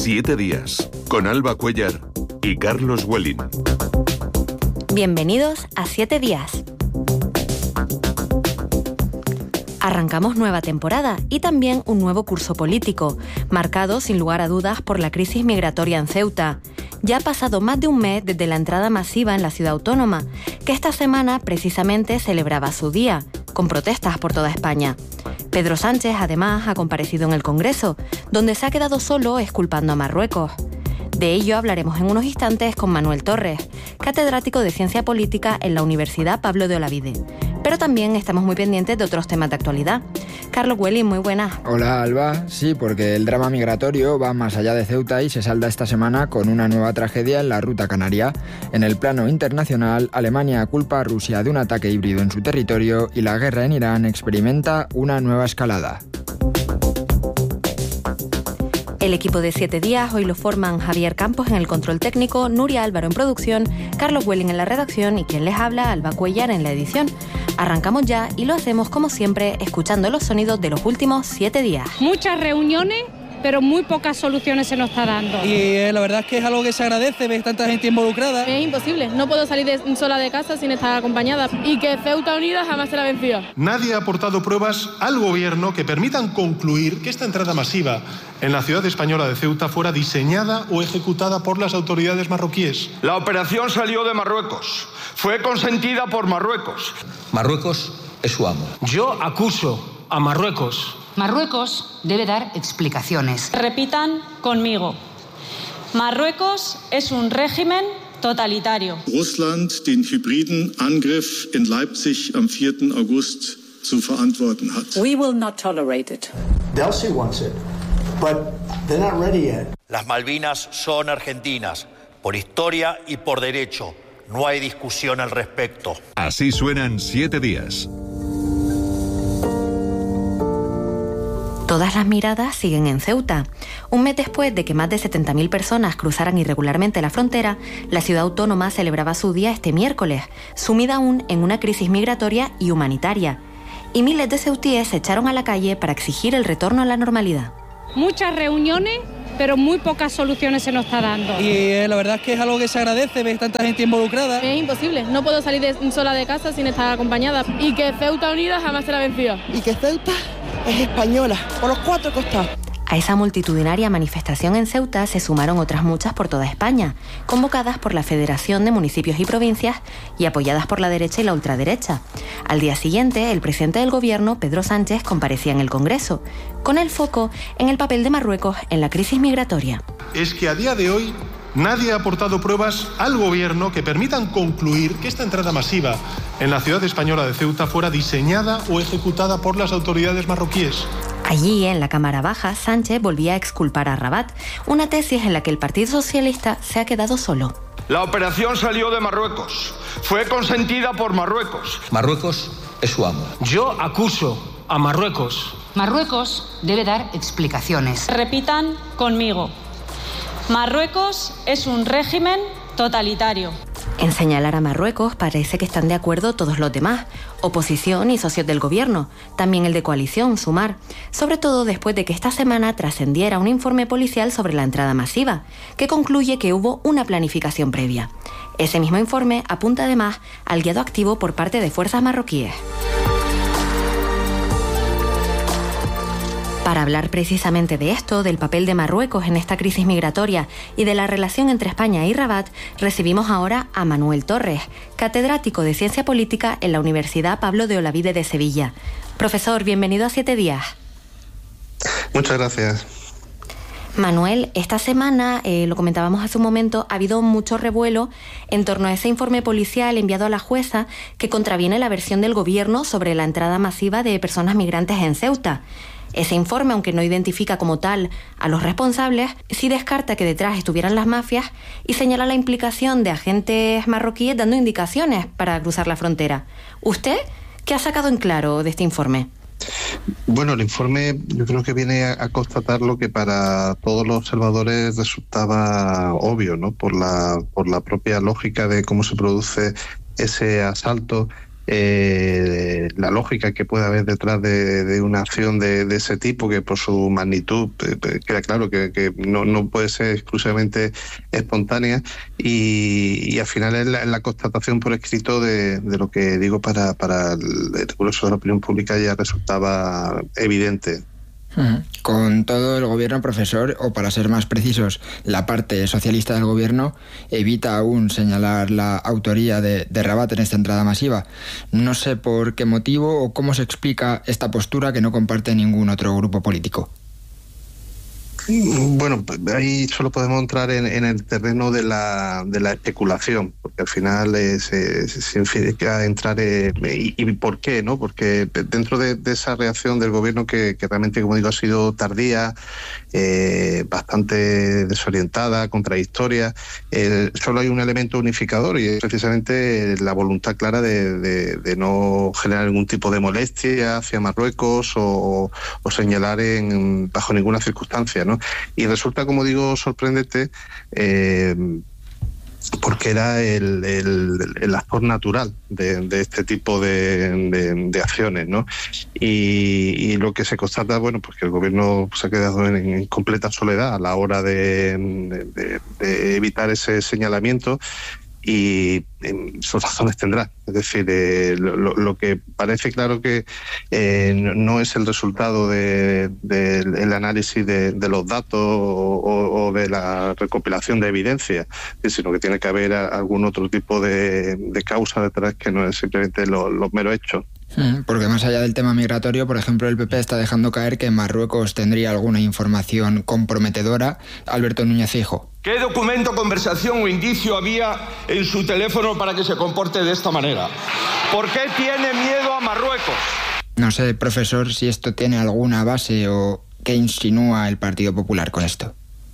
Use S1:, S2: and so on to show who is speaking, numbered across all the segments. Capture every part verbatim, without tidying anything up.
S1: Siete días, con Alba Cuellar y Carlos Welling.
S2: Bienvenidos a Siete días. Arrancamos nueva temporada y también un nuevo curso político, marcado sin lugar a dudas por la crisis migratoria en Ceuta. Ya ha pasado más de un mes desde la entrada masiva en la ciudad autónoma, que esta semana precisamente celebraba su día, con protestas por toda España. Pedro Sánchez, además, ha comparecido en el Congreso, donde se ha quedado solo exculpando a Marruecos. De ello hablaremos en unos instantes con Manuel Torres, catedrático de Ciencia Política en la Universidad Pablo de Olavide. Pero también estamos muy pendientes de otros temas de actualidad. Carlos Welling, muy buenas.
S3: Hola, Alba. Sí, porque el drama migratorio va más allá de Ceuta y se salda esta semana con una nueva tragedia en la ruta canaria. En el plano internacional, Alemania culpa a Rusia de un ataque híbrido en su territorio y la guerra en Irán experimenta una nueva escalada.
S2: El equipo de Siete días hoy lo forman Javier Campos en el control técnico, Nuria Álvaro en producción, Carlos Welling en la redacción y quien les habla, Alba Cuellar, en la edición. Arrancamos ya y lo hacemos como siempre escuchando los sonidos de los últimos siete días.
S4: Muchas reuniones, pero muy pocas soluciones se nos está dando.
S5: Y eh, la verdad es que es algo que se agradece, ver tanta gente involucrada.
S6: Es imposible, no puedo salir de, sola de casa sin estar acompañada. Y que Ceuta Unida jamás será vencida.
S7: Nadie ha aportado pruebas al gobierno que permitan concluir que esta entrada masiva en la ciudad española de Ceuta fuera diseñada o ejecutada por las autoridades marroquíes.
S8: La operación salió de Marruecos, fue consentida por Marruecos.
S9: Marruecos es su amo.
S10: Yo acuso a Marruecos.
S11: Marruecos debe dar explicaciones.
S12: Repitan conmigo. Marruecos es un régimen totalitario.
S13: Russland den hybriden Angriff in Leipzig am vierten August zu verantworten hat.
S14: We will not tolerate it.
S15: Delcy wants it, but they're not ready yet.
S16: Las Malvinas son argentinas, por historia y por derecho. No hay discusión al respecto.
S1: Así suenan Siete días.
S2: Todas las miradas siguen en Ceuta. Un mes después de que más de setenta mil personas cruzaran irregularmente la frontera, la ciudad autónoma celebraba su día este miércoles, sumida aún en una crisis migratoria y humanitaria. Y miles de ceutíes se echaron a la calle para exigir el retorno a la normalidad.
S4: Muchas reuniones, pero muy pocas soluciones se nos está dando.
S5: Y eh, la verdad es que es algo que se agradece, ver tanta gente involucrada.
S6: Es imposible, no puedo salir de, sola de casa sin estar acompañada. Y que Ceuta Unida jamás será vencida.
S17: Y que Ceuta es española, por los cuatro costados.
S2: A esa multitudinaria manifestación en Ceuta se sumaron otras muchas por toda España, convocadas por la Federación de Municipios y Provincias y apoyadas por la derecha y la ultraderecha. Al día siguiente, el presidente del gobierno, Pedro Sánchez, comparecía en el Congreso, con el foco en el papel de Marruecos en la crisis migratoria.
S7: Es que a día de hoy nadie ha aportado pruebas al gobierno que permitan concluir que esta entrada masiva en la ciudad española de Ceuta fuera diseñada o ejecutada por las autoridades marroquíes.
S2: Allí, en la Cámara Baja, Sánchez volvía a exculpar a Rabat, una tesis en la que el Partido Socialista se ha quedado solo.
S8: La operación salió de Marruecos, fue consentida por Marruecos.
S9: Marruecos es su amo.
S10: Yo acuso a Marruecos.
S11: Marruecos debe dar explicaciones.
S12: Repitan conmigo. Marruecos es un régimen totalitario.
S2: En señalar a Marruecos parece que están de acuerdo todos los demás, oposición y socios del gobierno, también el de coalición, Sumar, sobre todo después de que esta semana trascendiera un informe policial sobre la entrada masiva, que concluye que hubo una planificación previa. Ese mismo informe apunta además al guiado activo por parte de fuerzas marroquíes. Para hablar precisamente de esto, del papel de Marruecos en esta crisis migratoria y de la relación entre España y Rabat, recibimos ahora a Manuel Torres, catedrático de Ciencia Política en la Universidad Pablo de Olavide de Sevilla. Profesor, bienvenido a Siete días.
S18: Muchas gracias.
S2: Manuel, esta semana, eh, lo comentábamos hace un momento, ha habido mucho revuelo en torno a ese informe policial enviado a la jueza que contraviene la versión del gobierno sobre la entrada masiva de personas migrantes en Ceuta. Ese informe, aunque no identifica como tal a los responsables, sí descarta que detrás estuvieran las mafias y señala la implicación de agentes marroquíes dando indicaciones para cruzar la frontera. ¿Usted qué ha sacado en claro de este informe?
S18: Bueno, el informe yo creo que viene a, a constatar lo que para todos los observadores resultaba obvio, ¿no? Por la, por la propia lógica de cómo se produce ese asalto eh, la lógica que puede haber detrás de, de una acción de, de ese tipo, que por su magnitud eh, queda claro que, que no, no puede ser exclusivamente espontánea, y, y al final es la, la constatación por escrito de, de lo que digo para, para el grueso de la opinión pública ya resultaba evidente.
S3: Con todo el gobierno, profesor, o para ser más precisos, la parte socialista del gobierno evita aún señalar la autoría de, de Rabat en esta entrada masiva. No sé por qué motivo o cómo se explica esta postura que no comparte ningún otro grupo político.
S18: Bueno, ahí solo podemos entrar en, en el terreno de la, de la especulación, porque al final eh, se, se significa entrar eh, y, y por qué, ¿no? Porque dentro de, de esa reacción del gobierno que, que realmente, como digo, ha sido tardía, eh, bastante desorientada, contradictoria, eh, solo hay un elemento unificador, y es precisamente la voluntad clara de, de, de no generar ningún tipo de molestia hacia Marruecos o, o señalar en, bajo ninguna circunstancia, ¿no? Y resulta, como digo, sorprendente eh, porque era el, el, el actor natural de, de este tipo de, de, de acciones, ¿no? Y, y lo que se constata, bueno, pues que el gobierno se ha quedado en, en completa soledad a la hora de, de, de evitar ese señalamiento, y eh, sus razones tendrá. Es decir, eh, lo, lo que parece claro que eh, no es el resultado del de, de el análisis de, de los datos o, o de la recopilación de evidencia, sino que tiene que haber algún otro tipo de, de causa detrás, que no es simplemente los lo meros hechos.
S3: Porque más allá del tema migratorio, por ejemplo, el P P está dejando caer que Marruecos tendría alguna información comprometedora. Alberto Núñez Feijóo.
S8: ¿Qué documento, conversación o indicio había en su teléfono para que se comporte de esta manera? ¿Por qué tiene miedo a Marruecos?
S3: No sé, profesor, si esto tiene alguna base o qué insinúa el Partido Popular con esto.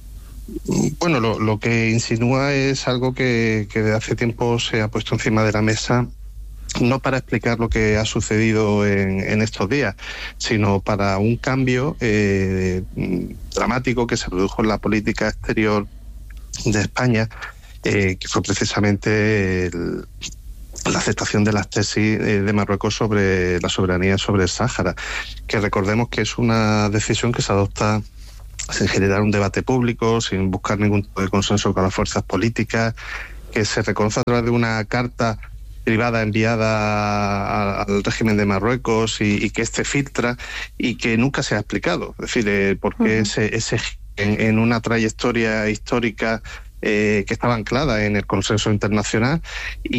S18: Bueno, lo, lo que insinúa es algo que, que desde hace tiempo se ha puesto encima de la mesa, no para explicar lo que ha sucedido en, en estos días, sino para un cambio eh, dramático que se produjo en la política exterior de España, eh, que fue precisamente el, la aceptación de las tesis de Marruecos sobre la soberanía sobre el Sáhara, que recordemos que es una decisión que se adopta sin generar un debate público, sin buscar ningún tipo de consenso con las fuerzas políticas, que se reconoce a través de una carta privada enviada al régimen de Marruecos y, y que este filtra y que nunca se ha explicado. Es decir, eh, por qué uh-huh. ese, ese en, en una trayectoria histórica eh, que estaba anclada en el consenso internacional, y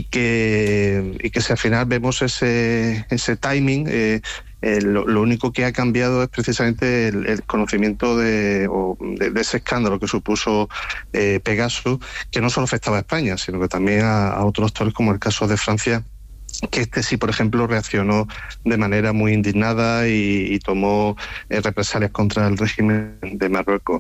S18: que, y que si al final vemos ese, ese timing, eh, eh, lo, lo único que ha cambiado es precisamente el, el conocimiento de, o de, de ese escándalo que supuso eh, Pegasus, que no solo afectaba a España, sino que también a, a otros actores, como el caso de Francia, que este sí, por ejemplo, reaccionó de manera muy indignada y, y tomó eh, represalias contra el régimen de Marruecos.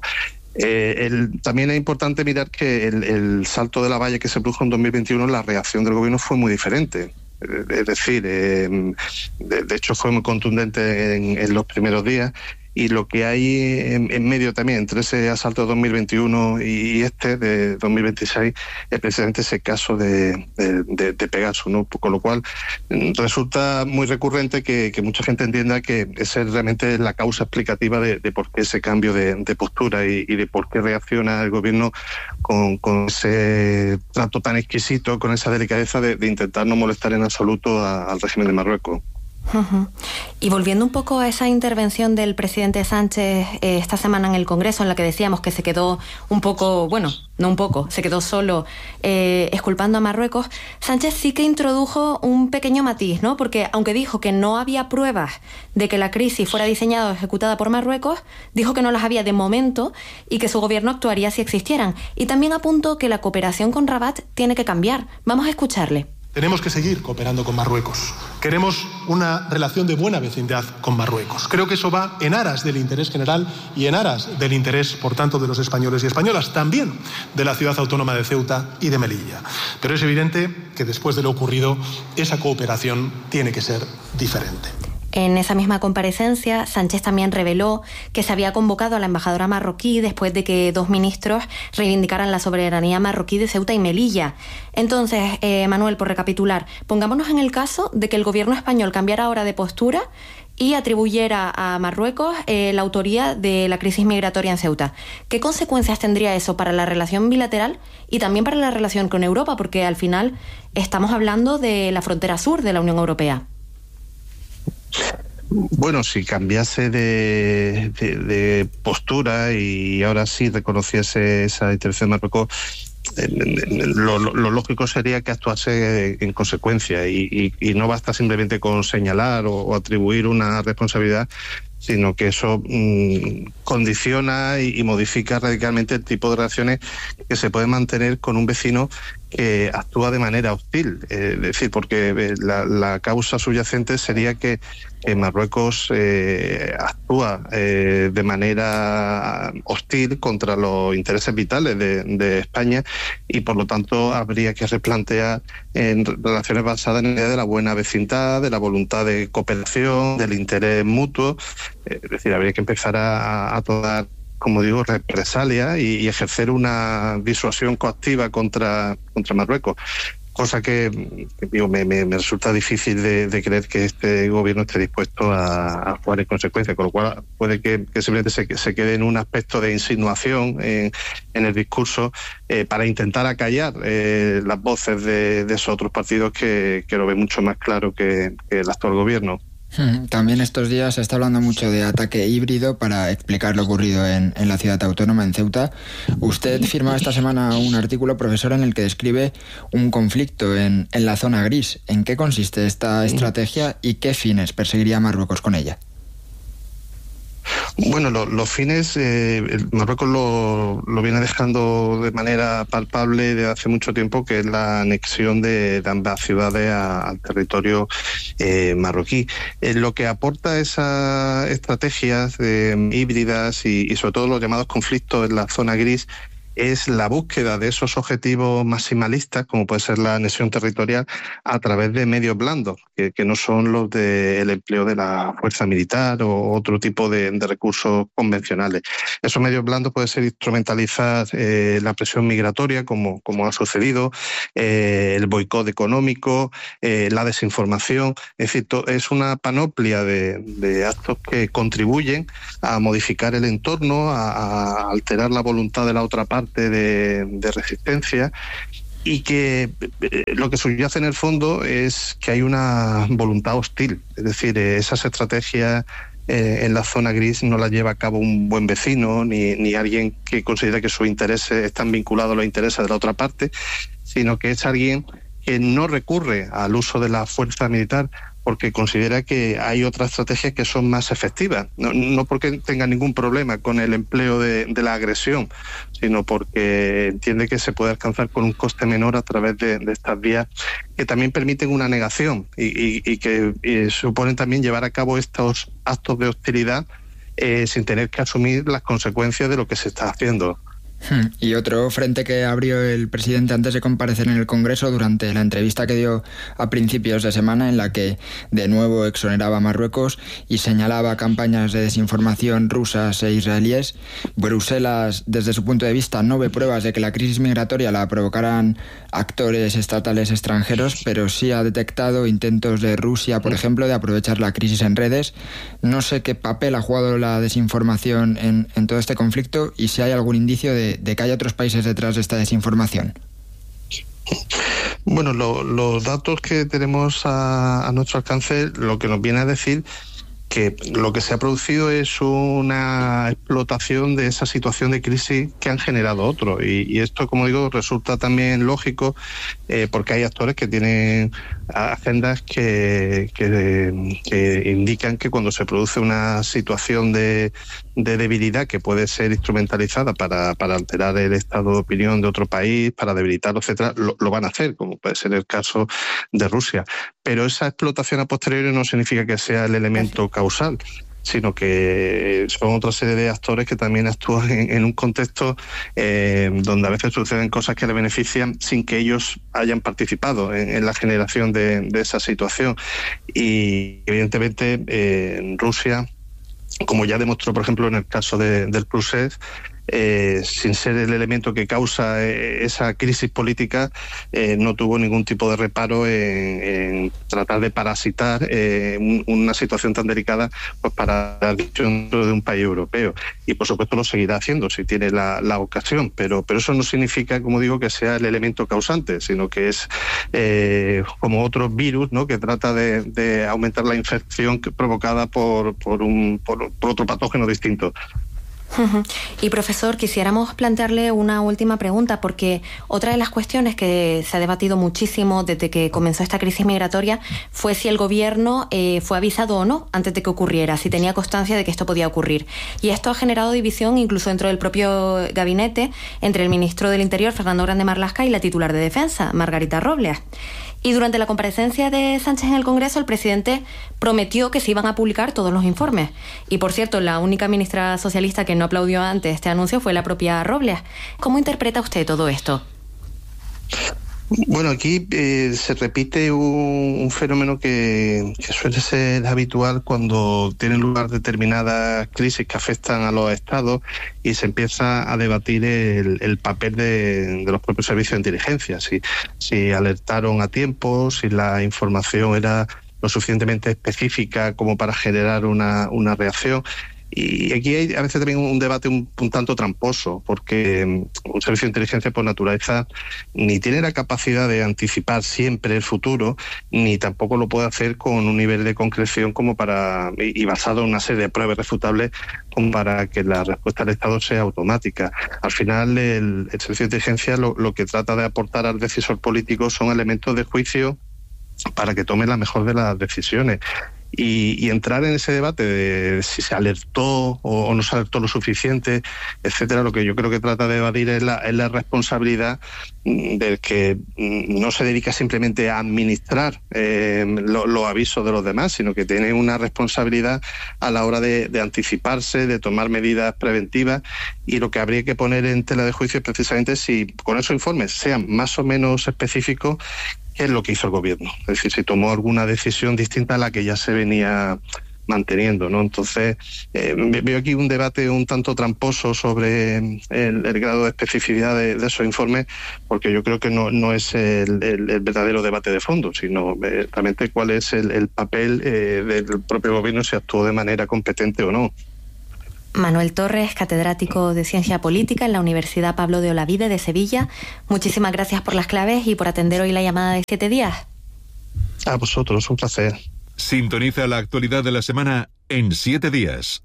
S18: Eh, el, también es importante mirar que el, el salto de la valla que se produjo en dos mil veintiuno, la reacción del gobierno fue muy diferente. Es decir, eh, de, de hecho fue muy contundente en, en los primeros días, y lo que hay en, en medio también entre ese asalto de dos mil veintiuno y este de dos mil veintiséis es precisamente ese caso de, de, de, de Pegasus, ¿no? Con lo cual resulta muy recurrente que, que mucha gente entienda que esa es realmente la causa explicativa de, de por qué ese cambio de, de postura y, y de por qué reacciona el gobierno con, con ese trato tan exquisito, con esa delicadeza de, de intentar no molestar en absoluto a, al régimen de Marruecos.
S2: Uh-huh. Y volviendo un poco a esa intervención del presidente Sánchez eh, esta semana en el Congreso, en la que decíamos que se quedó un poco, bueno, no un poco, se quedó solo eh, exculpando a Marruecos, Sánchez sí que introdujo un pequeño matiz, ¿no? Porque aunque dijo que no había pruebas de que la crisis fuera diseñada o ejecutada por Marruecos, dijo que no las había de momento y que su gobierno actuaría si existieran. Y también apuntó que la cooperación con Rabat tiene que cambiar. Vamos a escucharle.
S7: Tenemos que seguir cooperando con Marruecos. Queremos una relación de buena vecindad con Marruecos. Creo que eso va en aras del interés general y en aras del interés, por tanto, de los españoles y españolas, también de la ciudad autónoma de Ceuta y de Melilla. Pero es evidente que después de lo ocurrido, esa cooperación tiene que ser diferente.
S2: En esa misma comparecencia, Sánchez también reveló que se había convocado a la embajadora marroquí después de que dos ministros reivindicaran la soberanía marroquí de Ceuta y Melilla. Entonces, eh, Manuel, por recapitular, pongámonos en el caso de que el gobierno español cambiara ahora de postura y atribuyera a Marruecos eh, la autoría de la crisis migratoria en Ceuta. ¿Qué consecuencias tendría eso para la relación bilateral y también para la relación con Europa? Porque al final estamos hablando de la frontera sur de la Unión Europea.
S18: Bueno, si cambiase de, de, de postura y ahora sí reconociese esa intervención de Marruecos, Lo, lo, lo lógico sería que actuase en consecuencia y, y, y no basta simplemente con señalar o, o atribuir una responsabilidad, sino que eso mmm, condiciona y, y modifica radicalmente el tipo de relaciones que se puede mantener con un vecino que actúa de manera hostil. Eh, es decir, porque la, la causa subyacente sería que eh, Marruecos eh, actúa eh, de manera hostil contra los intereses vitales de, de España y por lo tanto habría que replantear en relaciones basadas en la idea de la buena vecindad, de la voluntad de cooperación, del interés mutuo. Es decir, habría que empezar a, a tomar, como digo, represalia y, y ejercer una disuasión coactiva contra, contra Marruecos, cosa que, que digo, me, me, me resulta difícil de, de creer que este gobierno esté dispuesto a, a jugar en consecuencia, con lo cual puede que, que simplemente se, se quede en un aspecto de insinuación en, en el discurso eh, para intentar acallar eh, las voces de, de esos otros partidos que, que lo ven mucho más claro que, que el actual gobierno.
S3: También estos días se está hablando mucho de ataque híbrido para explicar lo ocurrido en, en la ciudad autónoma, en Ceuta. Usted firma esta semana un artículo, profesor, en el que describe un conflicto en, en la zona gris. ¿En qué consiste esta estrategia y qué fines perseguiría Marruecos con ella?
S18: Bueno, lo, los fines, eh, Marruecos lo, lo viene dejando de manera palpable desde hace mucho tiempo, que es la anexión de, de ambas ciudades a, al territorio eh, marroquí. Eh, lo que aporta esas estrategias eh, híbridas y, y sobre todo los llamados conflictos en la zona gris es la búsqueda de esos objetivos maximalistas, como puede ser la anexión territorial, a través de medios blandos, que, que no son los del empleo de la fuerza militar o otro tipo de, de recursos convencionales. Esos medios blandos pueden ser instrumentalizar eh, la presión migratoria, como, como ha sucedido, eh, el boicot económico, eh, la desinformación. Es decir, es una panoplia de, de actos que contribuyen a modificar el entorno, a, a alterar la voluntad de la otra parte De, de resistencia y que eh, lo que subyace en el fondo es que hay una voluntad hostil, es decir, eh, esas estrategias eh, en la zona gris no las lleva a cabo un buen vecino ni, ni alguien que considera que sus intereses están vinculados a los intereses de la otra parte, sino que es alguien que no recurre al uso de la fuerza militar porque considera que hay otras estrategias que son más efectivas, no, no porque tenga ningún problema con el empleo de, de la agresión, sino porque entiende que se puede alcanzar con un coste menor a través de, de estas vías que también permiten una negación y, y, y que y suponen también llevar a cabo estos actos de hostilidad eh, sin tener que asumir las consecuencias de lo que se está haciendo.
S3: Y otro frente que abrió el presidente antes de comparecer en el Congreso durante la entrevista que dio a principios de semana, en la que de nuevo exoneraba a Marruecos y señalaba campañas de desinformación rusas e israelíes. Bruselas, desde su punto de vista, no ve pruebas de que la crisis migratoria la provocaran actores estatales extranjeros, pero sí ha detectado intentos de Rusia, por ejemplo, de aprovechar la crisis en redes. No sé qué papel ha jugado la desinformación en, en todo este conflicto y si hay algún indicio de de que hay otros países detrás de esta desinformación.
S18: Bueno, lo, los datos que tenemos a, a nuestro alcance lo que nos viene a decir que lo que se ha producido es una explotación de esa situación de crisis que han generado otros. Y, y esto, como digo, resulta también lógico eh, porque hay actores que tienen agendas que, que, que indican que cuando se produce una situación de, de debilidad que puede ser instrumentalizada para, para alterar el estado de opinión de otro país, para debilitarlo, etcétera, lo, lo van a hacer, como puede ser el caso de Rusia. Pero esa explotación a posteriori no significa que sea el elemento causal, sino que son otra serie de actores que también actúan en, en un contexto eh, donde a veces suceden cosas que le benefician sin que ellos hayan participado en, en la generación de, de esa situación. Y evidentemente eh, en Rusia, como ya demostró, por ejemplo, en el caso de, del Prusés, eh, sin ser el elemento que causa eh, esa crisis política, eh, no tuvo ningún tipo de reparo en, en tratar de parasitar eh, un, una situación tan delicada, pues para la decisión dentro de un país europeo. Y por supuesto lo seguirá haciendo si tiene la, la ocasión, pero, pero eso no significa, como digo, que sea el elemento causante, sino que es eh, como otro virus, ¿no?, que trata de, de aumentar la infección provocada por, por, un, por, por otro patógeno distinto.
S2: Y profesor, quisiéramos plantearle una última pregunta, porque otra de las cuestiones que se ha debatido muchísimo desde que comenzó esta crisis migratoria fue si el gobierno eh, fue avisado o no antes de que ocurriera, si tenía constancia de que esto podía ocurrir. Y esto ha generado división incluso dentro del propio gabinete entre el ministro del Interior, Fernando Grande Marlaska, y la titular de Defensa, Margarita Robles. Y durante la comparecencia de Sánchez en el Congreso, el presidente prometió que se iban a publicar todos los informes. Y, por cierto, la única ministra socialista que no aplaudió ante este anuncio fue la propia Robles. ¿Cómo interpreta usted todo esto?
S18: Bueno, aquí eh, se repite un, un fenómeno que, que suele ser habitual cuando tienen lugar determinadas crisis que afectan a los estados y se empieza a debatir el, el papel de, de los propios servicios de inteligencia, si, si alertaron a tiempo, si la información era lo suficientemente específica como para generar una, una reacción. Y aquí hay a veces también un debate un, un tanto tramposo, porque un servicio de inteligencia por naturaleza ni tiene la capacidad de anticipar siempre el futuro, ni tampoco lo puede hacer con un nivel de concreción como para, y basado en una serie de pruebas refutables, como para que la respuesta del Estado sea automática. Al final, el, el servicio de inteligencia lo, lo que trata de aportar al decisor político son elementos de juicio para que tome la mejor de las decisiones. Y, y entrar en ese debate de si se alertó o, o no se alertó lo suficiente, etcétera, lo que yo creo que trata de evadir es la, es la responsabilidad del que no se dedica simplemente a administrar eh, los lo avisos de los demás, sino que tiene una responsabilidad a la hora de, de anticiparse, de tomar medidas preventivas, y lo que habría que poner en tela de juicio es precisamente si con esos informes sean más o menos específicos, ¿qué es lo que hizo el gobierno? Es decir, si tomó alguna decisión distinta a la que ya se venía manteniendo, ¿no? Entonces, eh, veo aquí un debate un tanto tramposo sobre el, el grado de especificidad de, de esos informes, porque yo creo que no, no es el, el, el verdadero debate de fondo, sino eh, realmente cuál es el, el papel eh, del propio gobierno, si actuó de manera competente o no.
S2: Manuel Torres, catedrático de Ciencia Política en la Universidad Pablo de Olavide de Sevilla. Muchísimas gracias por las claves y por atender hoy la llamada de siete días.
S18: A vosotros, un placer.
S1: Sintoniza la actualidad de la semana en siete días.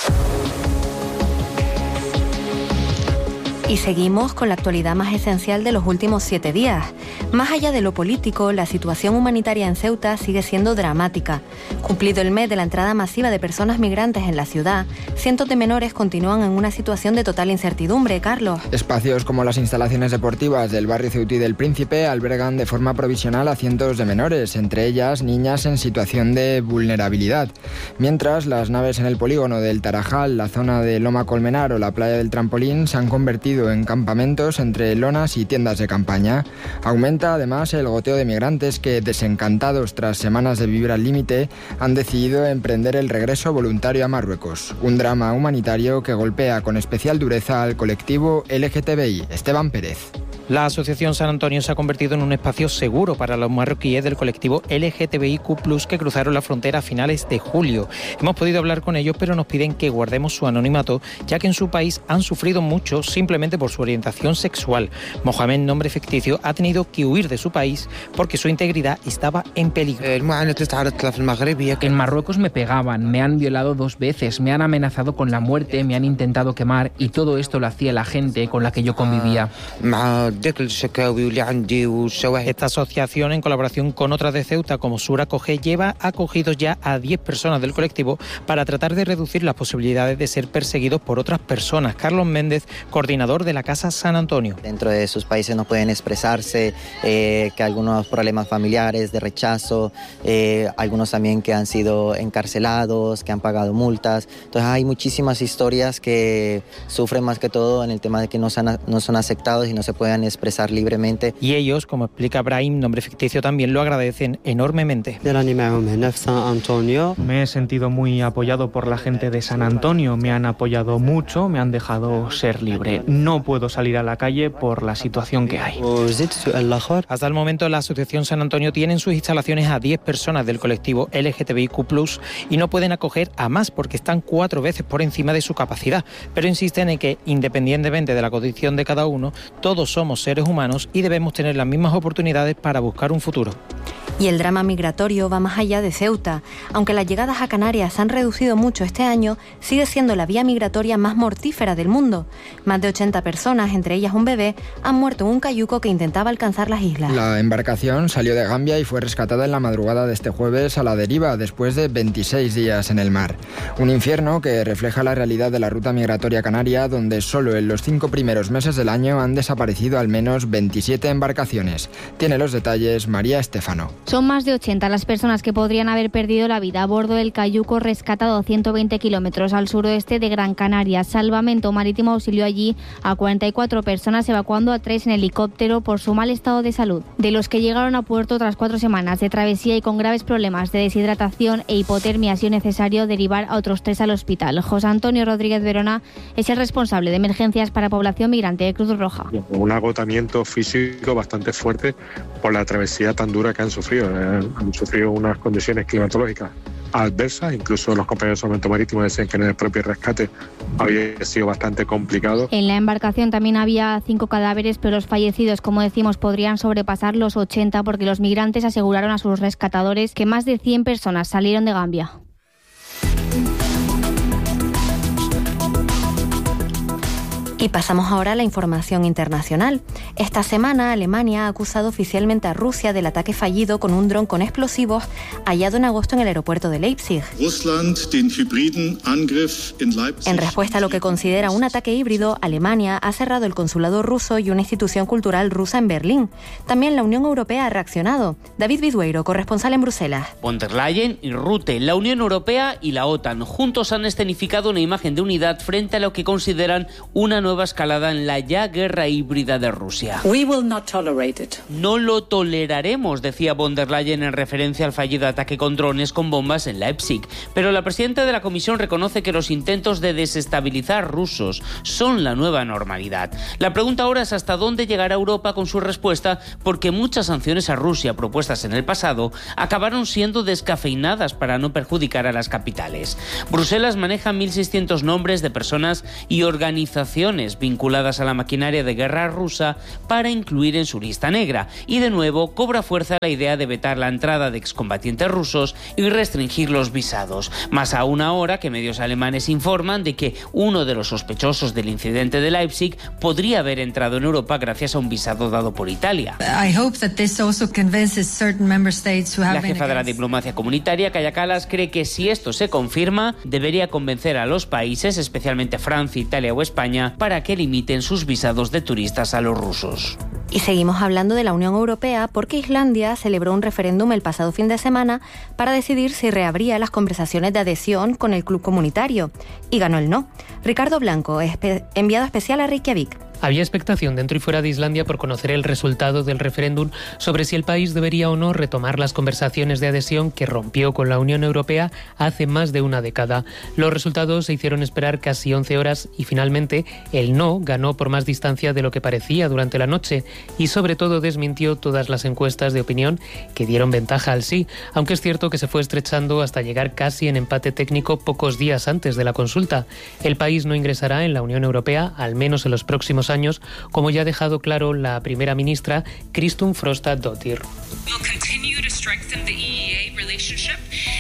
S2: Y seguimos con la actualidad más esencial de los últimos siete días. Más allá de lo político, la situación humanitaria en Ceuta sigue siendo dramática. Cumplido el mes de la entrada masiva de personas migrantes en la ciudad, cientos de menores continúan en una situación de total incertidumbre. Carlos.
S3: Espacios como las instalaciones deportivas del barrio ceutí del Príncipe albergan de forma provisional a cientos de menores, entre ellas niñas en situación de vulnerabilidad. Mientras, las naves en el polígono del Tarajal, la zona de Loma Colmenar o la playa del Trampolín se han convertido en campamentos entre lonas y tiendas de campaña. Aumenta además el goteo de migrantes que, desencantados tras semanas de vivir al límite, han decidido emprender el regreso voluntario a Marruecos. Un drama humanitario que golpea con especial dureza al colectivo L G T B I. Esteban Pérez.
S14: La Asociación San Antonio se ha convertido en un espacio seguro para los marroquíes del colectivo L G T B I Q plus, que cruzaron la frontera a finales de julio. Hemos podido hablar con ellos, pero nos piden que guardemos su anonimato, ya que en su país han sufrido mucho simplemente por su orientación sexual. Mohamed, nombre ficticio, ha tenido que huir de su país porque su integridad estaba en peligro.
S19: En Marruecos me pegaban, me han violado dos veces, me han amenazado con la muerte, me han intentado quemar, y todo esto lo hacía la gente con la que yo convivía.
S14: Esta asociación, en colaboración con otras de Ceuta como Sur Acoge, lleva acogidos ya a diez personas del colectivo para tratar de reducir las posibilidades de ser perseguidos por otras personas. Carlos Méndez, coordinador de la Casa San Antonio.
S20: Dentro de sus países no pueden expresarse, eh, que algunos problemas familiares de rechazo, eh, algunos también que han sido encarcelados, que han pagado multas. Entonces hay muchísimas historias que sufren más que todo en el tema de que no son, no son aceptados y no se puedan expresar libremente.
S14: Y ellos, como explica Brahim, nombre ficticio, también lo agradecen enormemente.
S21: Me he sentido muy apoyado por la gente de San Antonio, me han apoyado mucho, me han dejado ser libre. No puedo salir a la calle por la situación que hay.
S14: Hasta el momento, la Asociación San Antonio tiene en sus instalaciones a diez personas del colectivo L G T B I Q plus, y no pueden acoger a más porque están cuatro veces por encima de su capacidad, pero insisten en que, independientemente de la condición de cada uno, todos somos seres humanos y debemos tener las mismas oportunidades para buscar un futuro.
S2: Y el drama migratorio va más allá de Ceuta. Aunque las llegadas a Canarias se han reducido mucho este año, sigue siendo la vía migratoria más mortífera del mundo. Más de ochenta personas, entre ellas un bebé, han muerto en un cayuco que intentaba alcanzar las islas.
S3: La embarcación salió de Gambia y fue rescatada en la madrugada de este jueves a la deriva después de veintiséis días en el mar. Un infierno que refleja la realidad de la ruta migratoria canaria, donde solo en los cinco primeros meses del año han desaparecido al menos veintisiete embarcaciones. Tiene los detalles María Estefano.
S22: Son más de ochenta las personas que podrían haber perdido la vida a bordo del cayuco rescatado a ciento veinte kilómetros al suroeste de Gran Canaria. Salvamento Marítimo auxilió allí a cuarenta y cuatro personas, evacuando a tres en helicóptero por su mal estado de salud. De los que llegaron a puerto tras cuatro semanas de travesía y con graves problemas de deshidratación e hipotermia, ha sido necesario derivar a otros tres al hospital. José Antonio Rodríguez Verona es el responsable de emergencias para población migrante de Cruz Roja.
S23: Un agotamiento físico bastante fuerte por la travesía tan dura que han sufrido. Han sufrido unas condiciones climatológicas adversas, incluso los compañeros de Salvamento Marítimo decían que en el propio rescate había sido bastante complicado.
S22: En la embarcación también había cinco cadáveres, pero los fallecidos, como decimos, podrían sobrepasar los ochenta porque los migrantes aseguraron a sus rescatadores que más de cien personas salieron de Gambia.
S2: Y pasamos ahora a la información internacional. Esta semana, Alemania ha acusado oficialmente a Rusia del ataque fallido con un dron con explosivos hallado en agosto en el aeropuerto de Leipzig. En respuesta a lo que considera un ataque híbrido, Alemania ha cerrado el consulado ruso y una institución cultural rusa en Berlín. También la Unión Europea ha reaccionado. David Vidueiro, corresponsal en Bruselas.
S24: Von der Leyen y Rutte, la Unión Europea y la OTAN, juntos han escenificado una imagen de unidad frente a lo que consideran una nueva nueva escalada en la ya guerra híbrida de Rusia.
S25: We will not tolerate it.
S24: No lo toleraremos, decía von der Leyen en referencia al fallido ataque con drones con bombas en Leipzig. Pero la presidenta de la Comisión reconoce que los intentos de desestabilizar rusos son la nueva normalidad. La pregunta ahora es hasta dónde llegará Europa con su respuesta, porque muchas sanciones a Rusia propuestas en el pasado acabaron siendo descafeinadas para no perjudicar a las capitales. Bruselas maneja mil seiscientos nombres de personas y organizaciones vinculadas a la maquinaria de guerra rusa para incluir en su lista negra. Y de nuevo cobra fuerza la idea de vetar la entrada de excombatientes rusos y restringir los visados. Más aún ahora que medios alemanes informan de que uno de los sospechosos del incidente de Leipzig podría haber entrado en Europa gracias a un visado dado por Italia.
S25: I hope that this also convinces certain member states who have
S24: La
S25: been
S24: jefa de la
S25: against.
S24: diplomacia comunitaria, Kaja Kallas, cree que si esto se confirma, debería convencer a los países, especialmente Francia, Italia o España, para que limiten sus visados de turistas a los rusos.
S2: Y seguimos hablando de la Unión Europea porque Islandia celebró un referéndum el pasado fin de semana para decidir si reabría las conversaciones de adhesión con el club comunitario. Y ganó el no. Ricardo Blanco, espe- enviado especial a Reykjavik.
S26: Había expectación dentro y fuera de Islandia por conocer el resultado del referéndum sobre si el país debería o no retomar las conversaciones de adhesión que rompió con la Unión Europea hace más de una década. Los resultados se hicieron esperar casi once horas y finalmente el no ganó por más distancia de lo que parecía durante la noche y sobre todo desmintió todas las encuestas de opinión que dieron ventaja al sí, aunque es cierto que se fue estrechando hasta llegar casi en empate técnico pocos días antes de la consulta. El país no ingresará en la Unión Europea, al menos en los próximos años, como ya ha dejado claro la primera ministra Kristrún Frostadóttir.
S27: We'll continue to strengthen the E E A relationship. Uh,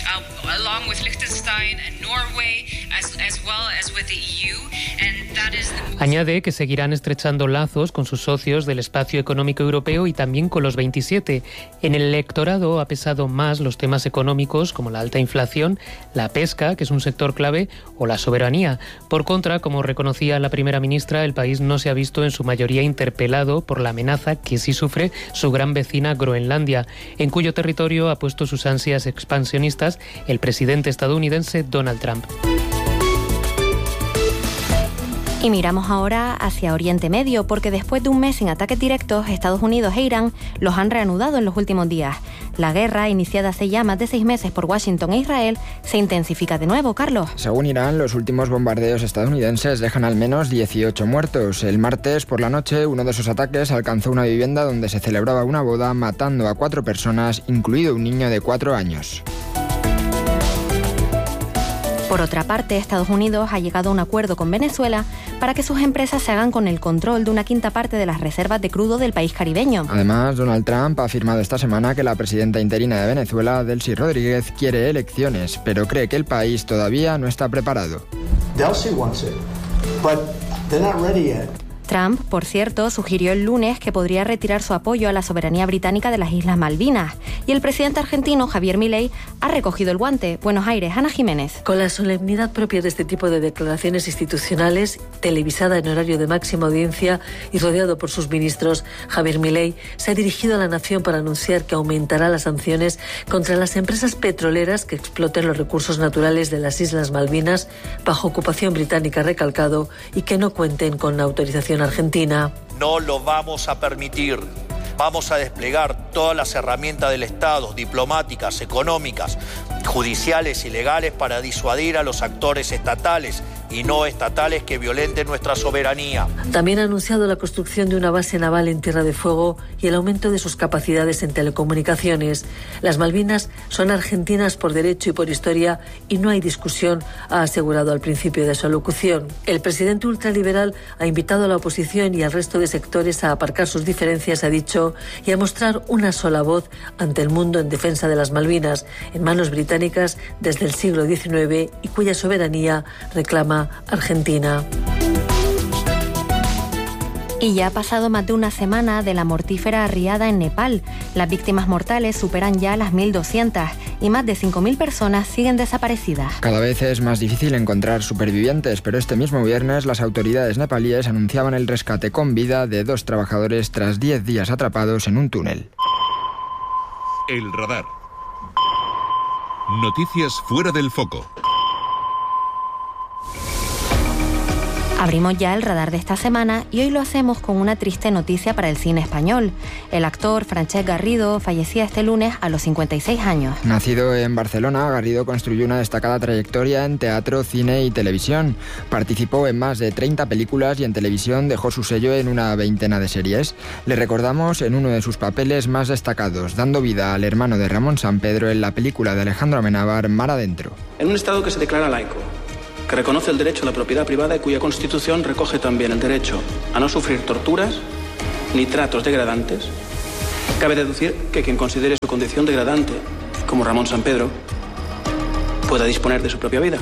S4: along with Liechtenstein and Norway, as, as well as with the E U, and that is the...
S26: Añade que seguirán estrechando lazos con sus socios del espacio económico europeo y también con los veintisiete. En el electorado ha pesado más los temas económicos como la alta inflación, la pesca, que es un sector clave, o la soberanía. Por contra, como reconocía la primera ministra, el país no se ha visto en su mayoría interpelado por la amenaza que sí sufre su gran vecina Groenlandia, en cuyo territorio ha puesto sus ansias expansionistas el presidente estadounidense Donald Trump.
S2: Y miramos ahora hacia Oriente Medio, porque después de un mes sin ataques directos, Estados Unidos e Irán los han reanudado en los últimos días. La guerra, iniciada hace ya más de seis meses por Washington e Israel, se intensifica de nuevo, Carlos.
S3: Según Irán, los últimos bombardeos estadounidenses dejan al menos dieciocho muertos. El martes por la noche, uno de esos ataques alcanzó una vivienda donde se celebraba una boda, matando a cuatro personas, incluido un niño de cuatro años.
S2: Por otra parte, Estados Unidos ha llegado a un acuerdo con Venezuela para que sus empresas se hagan con el control de una quinta parte de las reservas de crudo del país caribeño.
S3: Además, Donald Trump ha afirmado esta semana que la presidenta interina de Venezuela, Delcy Rodríguez, quiere elecciones, pero cree que el país todavía no está preparado.
S5: Delcy wants it, but they're not ready yet.
S2: Trump, por cierto, sugirió el lunes que podría retirar su apoyo a la soberanía británica de las Islas Malvinas. Y el presidente argentino, Javier Milei, ha recogido el guante. Buenos Aires, Ana Jiménez.
S6: Con la solemnidad propia de este tipo de declaraciones institucionales, televisada en horario de máxima audiencia y rodeado por sus ministros, Javier Milei se ha dirigido a la nación para anunciar que aumentará las sanciones contra las empresas petroleras que exploten los recursos naturales de las Islas Malvinas bajo ocupación británica, recalcado, y que no cuenten con la autorización argentina.
S13: No lo vamos a permitir. Vamos a desplegar todas las herramientas del Estado, diplomáticas, económicas, judiciales y legales, para disuadir a los actores estatales y no estatales que violenten nuestra soberanía.
S6: También ha anunciado la construcción de una base naval en Tierra de Fuego y el aumento de sus capacidades en telecomunicaciones. Las Malvinas son argentinas por derecho y por historia y no hay discusión, ha asegurado al principio de su alocución. El presidente ultraliberal ha invitado a la oposición y al resto de sectores a aparcar sus diferencias, ha dicho, y a mostrar una sola voz ante el mundo en defensa de las Malvinas, en manos británicas desde el siglo diecinueve y cuya soberanía reclama Argentina.
S2: Y ya ha pasado más de una semana de la mortífera riada en Nepal. Las víctimas mortales superan ya las mil doscientas y más de cinco mil personas siguen desaparecidas.
S3: Cada vez es más difícil encontrar supervivientes, pero este mismo viernes las autoridades nepalíes anunciaban el rescate con vida de dos trabajadores tras diez días atrapados en un túnel.
S1: El radar. Noticias fuera del foco.
S2: Abrimos ya el radar de esta semana y hoy lo hacemos con una triste noticia para el cine español. El actor Francesc Garrido fallecía este lunes a los cincuenta y seis años.
S3: Nacido en Barcelona, Garrido construyó una destacada trayectoria en teatro, cine y televisión. Participó en más de treinta películas y en televisión dejó su sello en una veintena de series. Le recordamos en uno de sus papeles más destacados, dando vida al hermano de Ramón Sampedro en la película de Alejandro Amenábar, Mar Adentro.
S15: En un Estado que se declara laico, que reconoce el derecho a la propiedad privada y cuya Constitución recoge también el derecho a no sufrir torturas ni tratos degradantes, cabe deducir que quien considere su condición degradante, como Ramón Sampedro, pueda disponer de su propia vida.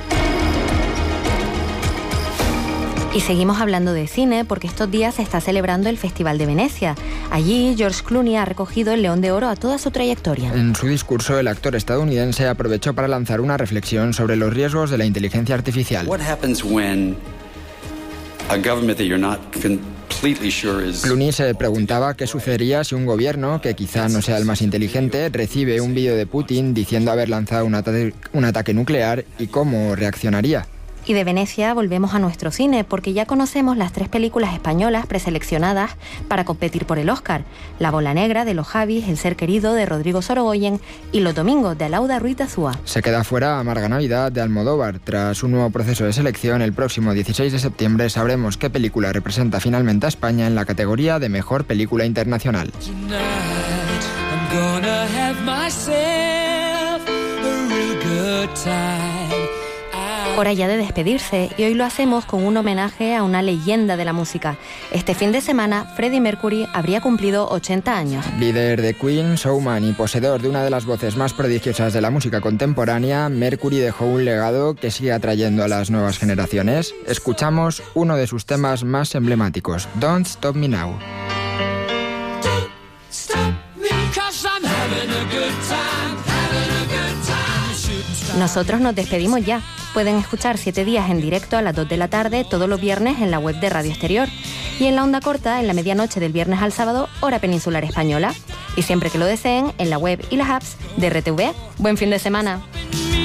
S2: Y seguimos hablando de cine porque estos días se está celebrando el Festival de Venecia. Allí, George Clooney ha recogido el León de Oro a toda su trayectoria.
S3: En su discurso, el actor estadounidense aprovechó para lanzar una reflexión sobre los riesgos de la inteligencia artificial.
S16: What happens when a government that you're not completely sure is...
S3: Clooney se preguntaba qué sucedería si un gobierno, que quizá no sea el más inteligente, recibe un vídeo de Putin diciendo haber lanzado un, ata- un ataque nuclear y cómo reaccionaría.
S2: Y de Venecia volvemos a nuestro cine, porque ya conocemos las tres películas españolas preseleccionadas para competir por el Oscar: La bola negra, de los Javis, El ser querido, de Rodrigo Sorogoyen, y Los domingos, de Alauda Ruiz de Azúa.
S3: Se queda fuera Amarga Navidad, de Almodóvar. Tras un nuevo proceso de selección, el próximo dieciséis de septiembre sabremos qué película representa finalmente a España en la categoría de Mejor Película Internacional.
S2: Hora ya de despedirse, y hoy lo hacemos con un homenaje a una leyenda de la música. Este fin de semana, Freddie Mercury habría cumplido ochenta años.
S3: Líder de Queen, showman y poseedor de una de las voces más prodigiosas de la música contemporánea, Mercury dejó un legado que sigue atrayendo a las nuevas generaciones. Escuchamos uno de sus temas más emblemáticos, Don't Stop Me Now.
S2: Nosotros nos despedimos ya. Pueden escuchar Siete Días en directo a las dos de la tarde todos los viernes en la web de Radio Exterior y en la onda corta en la medianoche del viernes al sábado, hora peninsular española. Y siempre que lo deseen, en la web y las apps de R T V. ¡Buen fin de semana!